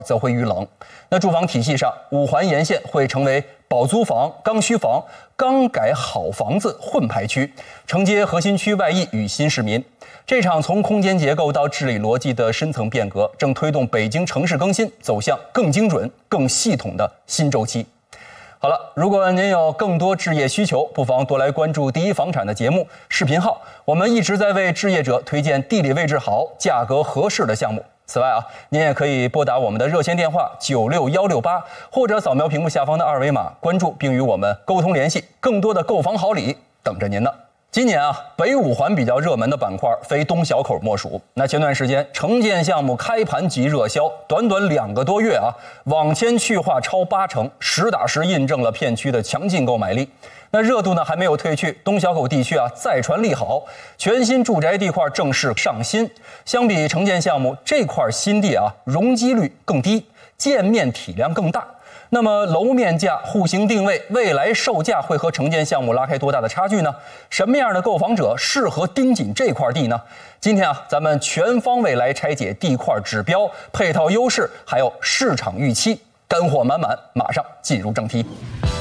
则会遇冷。那住房体系上，5环沿线会成为保租房、刚需房、刚改好房子混排区，承接核心区外溢与新市民。这场从空间结构到治理逻辑的深层变革，正推动北京城市更新走向更精准、更系统的新周期。好了，如果您有更多置业需求，不妨多来关注第一房产的节目视频号，我们一直在为置业者推荐地理位置好、价格合适的项目。此外您也可以拨打我们的热线电话96168，或者扫描屏幕下方的2维码关注并与我们沟通联系，更多的购房好礼等着您呢。今年北5环比较热门的板块非东小口莫属。那前段时间城建项目开盘即热销，短短2个多月网签去化超80%，实打实印证了片区的强劲购买力。那热度呢还没有退去，东小口地区再传利好，全新住宅地块正式上新。相比城建项目，这块新地容积率更低，建面体量更大。那么楼面价、户型定位、未来售价会和城建项目拉开多大的差距呢？什么样的购房者适合盯紧这块地呢？今天咱们全方位来拆解地块指标、配套优势，还有市场预期，干货满满。马上进入正题。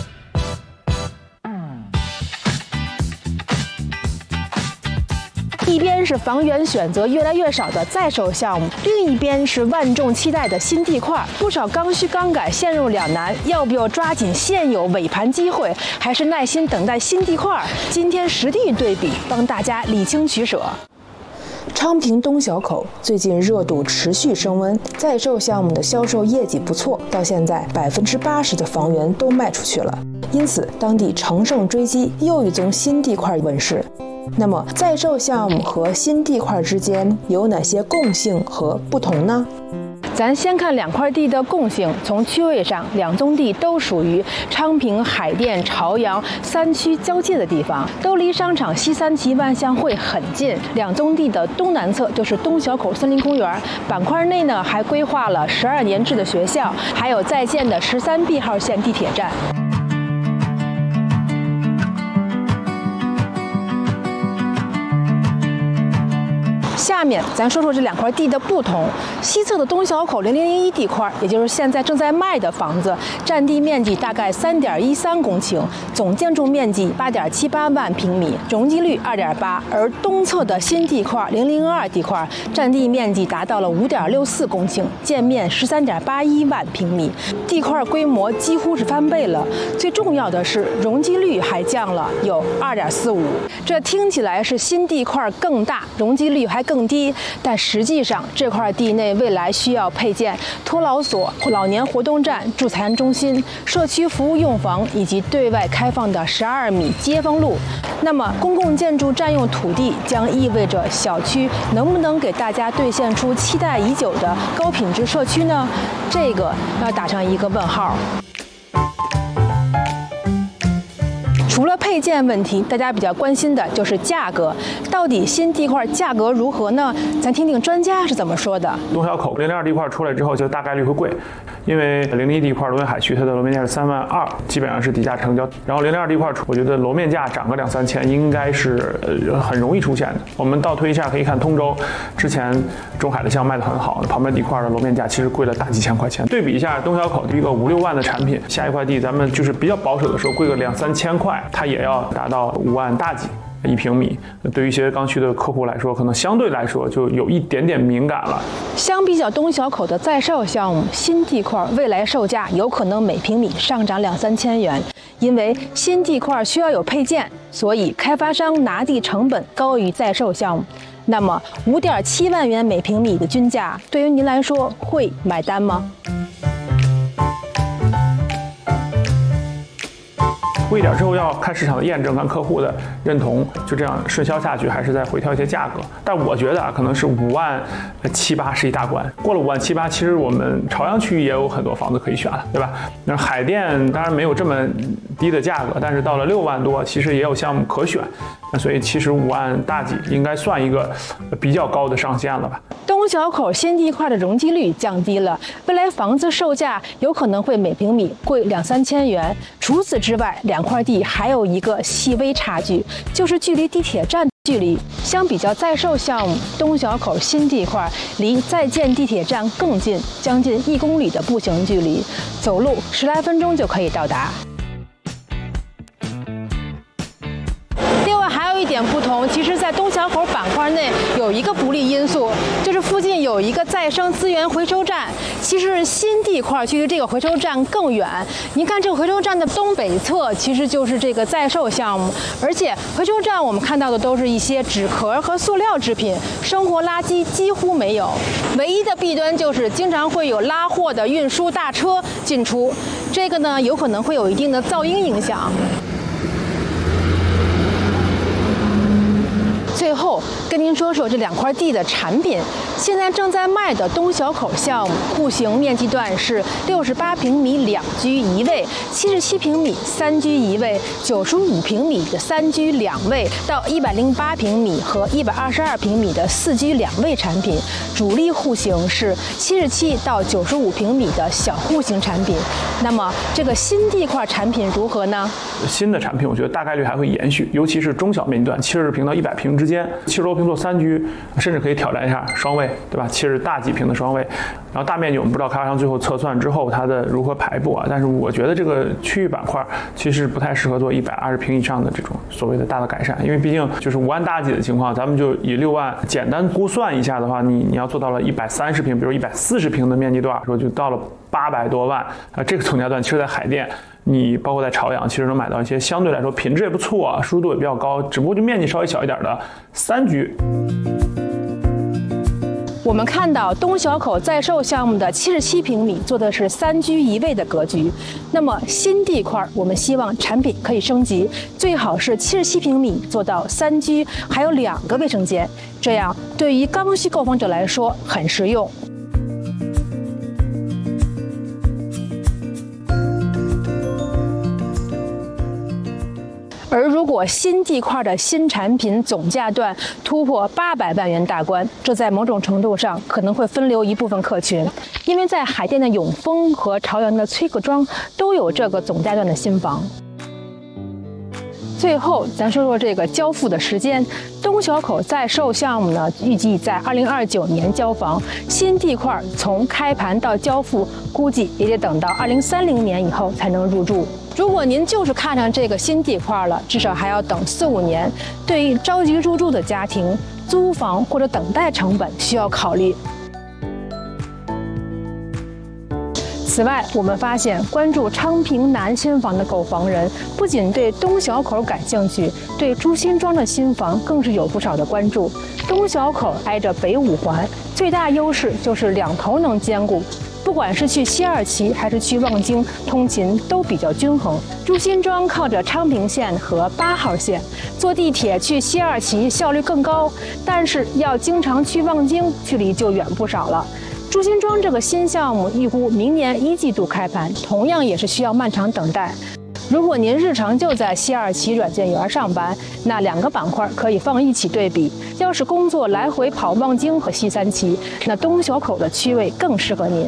一边是房源选择越来越少的在售项目，另一边是万众期待的新地块。不少刚需刚改陷入两难，要不要抓紧现有尾盘机会，还是耐心等待新地块？今天实地对比，帮大家理清取舍。昌平东小口最近热度持续升温，在售项目的销售业绩不错，到现在80%的房源都卖出去了，因此当地乘胜追击，又一宗新地块问世。那么在售项目和新地块之间有哪些共性和不同呢？咱先看2块地的共性。从区位上，2宗地都属于昌平、海淀、朝阳3区交界的地方，都离商场西三旗万象汇很近。2宗地的东南侧就是东小口森林公园，板块内呢还规划了12年制的学校，还有在建的13B 号线地铁站。下面咱说说这2块地的不同。西侧的东小口0001地块，也就是现在正在卖的房子，占地面积大概3.13公顷，总建筑面积8.78万平米，容积率2.8。而东侧的新地块0002地块，占地面积达到了5.64公顷，建面13.81万平米，地块规模几乎是翻倍了。最重要的是容积率还降了，有2.45。这听起来是新地块更大，容积率还更低，但实际上这块地内未来需要配建托老所、老年活动站、助残中心、社区服务用房以及对外开放的12米街坊路。那么公共建筑占用土地将意味着小区能不能给大家兑现出期待已久的高品质社区呢？这个要打上一个问号。除了配件问题，大家比较关心的就是价格。到底新地块价格如何呢？咱听听专家是怎么说的。 东小口002地块出来之后，就大概率会贵，因为001地块罗源海区它的楼面价是3.2万，基本上是底价成交。然后002地块，我觉得楼面价涨个2-3千应该是很容易出现的。我们倒推一下，可以看通州之前中海的项目卖得很好，旁边地块的楼面价其实贵了大几千块钱。对比一下东小口的一个5-6万的产品，下一块地咱们就是比较保守的时候，贵个2-3千块，它也要达到5万大几1平米。对于一些刚需的客户来说，可能相对来说就有一点点敏感了。 相比较东小口的在售项目，新地块未来售价有可能每平米上涨2-3千元，因为新地块需要有配件，所以开发商拿地成本高于在售项目。那么5.7万元每平米的均价，对于您来说会买单吗？ 贵一点之后要看市场的验证，看客户的认同，就这样顺销下去，还是再回调一些价格。但我觉得可能是5万7、8是一大关，过了5万7、8，其实我们朝阳区也有很多房子可以选了，对吧？那海淀当然没有这么低的价格，但是到了6万多，其实也有项目可选。那所以其实5万大几应该算一个比较高的上限了吧。 东小口新地块的容积率降低了，未来房子售价有可能会每平米贵2-3千元。除此之外，2块地还有一个细微差距，就是距离地铁站距离相比较在售项目东小口新地块离在建地铁站更近，将近1公里的步行距离，走路10来分钟就可以到达。另外还有一点不同，其实在东小口板块内有一个不利因素，就是附近有一个再生资源回收站。其实新地块距离这个回收站更远。您看这个回收站的东北侧其实就是这个在售项目，而且回收站我们看到的都是一些纸壳和塑料制品，生活垃圾几乎没有。唯一的弊端就是经常会有拉货的运输大车进出，这个呢有可能会有一定的噪音影响。最后跟您说说这2块地的产品。现在正在卖的东小口项目，户型面积段是68平米2居1卫，77平米3居1卫，95平米的3居2卫，到108平米和122平米的4居2卫产品。主力户型是77到95平米的小户型产品。那么这个新地块产品如何呢？ 新的产品我觉得大概率还会延续，尤其是中小面积段，70平到100平之间，70多平做3居，甚至可以挑战一下双卫，对吧？70大几平的双卫。然后大面积我们不知道开发商最后测算之后它的如何排布啊，但是我觉得这个区域板块其实不太适合做120平以上的这种所谓的大的改善，因为毕竟就是5万大几的情况，咱们就以6万简单估算一下的话，你要做到了130平，比如140平的面积段，说就到了800多万啊，这个总价段其实在海淀。你包括在朝阳，其实能买到一些相对来说品质也不错啊，舒适度也比较高，只不过就面积稍微小一点的3居。 我们看到东小口在售项目的77平米做的是3居1卫的格局。那么新地块，我们希望产品可以升级，最好是77平米做到3居，还有2个卫生间，这样对于刚需购房者来说很实用。而如果新地块的新产品总价段突破800万元大关，这在某种程度上可能会分流一部分客群，因为在海淀的永丰和朝阳的崔各庄都有这个总价段的新房。最后，咱说说这个交付的时间。东小口在售项目呢，预计在2029年交房。新地块从开盘到交付，估计也得等到2030年以后才能入住。如果您就是看上这个新地块了，至少还要等4、5年。对于着急入住的家庭，租房或者等待成本需要考虑。此外，我们发现关注昌平南新房的购房人，不仅对东小口感兴趣，对朱辛庄的新房更是有不少的关注。东小口挨着北5环，最大优势就是2头能兼顾。不管是去西二旗还是去望京，通勤都比较均衡。朱辛庄靠着昌平线和8号线，坐地铁去西二旗效率更高，但是要经常去望京，距离就远不少了。朱辛庄这个新项目预估明年1季度开盘，同样也是需要漫长等待。如果您日常就在西二旗软件园上班，那2个板块可以放一起对比。要是工作来回跑望京和西三旗，那东小口的区位更适合您。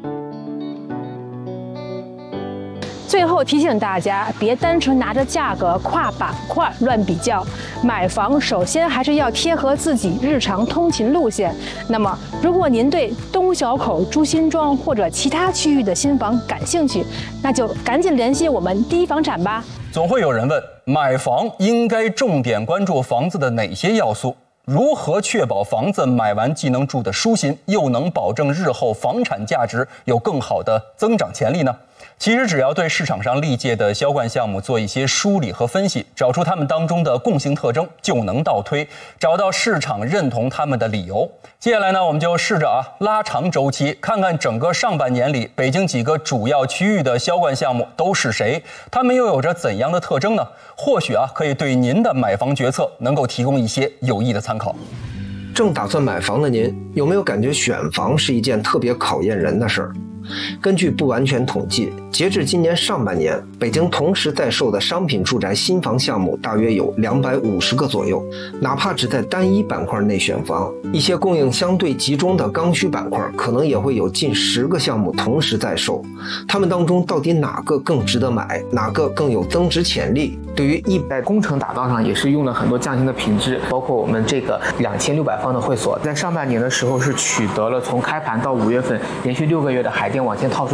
最后提醒大家，别单纯拿着价格跨板块乱比较。买房首先还是要贴合自己日常通勤路线。那么，如果您对东小口、朱辛庄或者其他区域的新房感兴趣，那就赶紧联系我们第一房产吧。 总会有人问，买房应该重点关注房子的哪些要素？如何确保房子买完既能住得舒心，又能保证日后房产价值有更好的增长潜力呢？其实只要对市场上历届的销冠项目做一些梳理和分析，找出它们当中的共性特征，就能倒推，找到市场认同他们的理由。接下来呢，我们就试着拉长周期，看看整个上半年里北京几个主要区域的销冠项目都是谁，他们又有着怎样的特征呢？或许可以对您的买房决策能够提供一些有益的参考。 正打算买房的您，有没有感觉选房是一件特别考验人的事儿？根据不完全统计，截至今年上半年，北京同时在售的商品住宅新房项目大约有250个左右。哪怕只在单一板块内选房，一些供应相对集中的刚需板块可能也会有近10个项目同时在售。它们当中到底哪个更值得买，哪个更有增值潜力， 对于在工程打造上也是用了很多匠心的品质，包括我们这个2600方的会所，在上半年的时候是取得了从开盘到5月份连续6个月的海淀网签套数